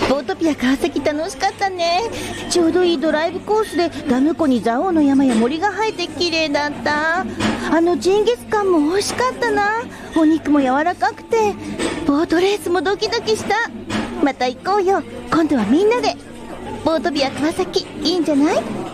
ボートピア川崎楽しかったね。ちょうどいいドライブコースでダム湖に蔵王の山や森が生えて綺麗だった。ジンギスカンも美味しかったな。お肉も柔らかくて、ボートレースもドキドキした。また行こうよ、今度はみんなで。ボートピア川崎いいんじゃない？